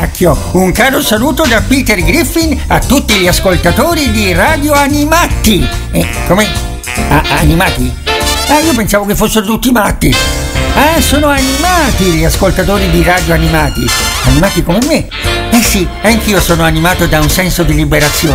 Pistacchio. Un caro saluto da Peter Griffin a tutti gli ascoltatori di Radio Animati. Come? Animati? Io pensavo che fossero tutti matti. Sono animati gli ascoltatori di Radio Animati. Animati come me? Sì, anch'io sono animato da un senso di liberazione.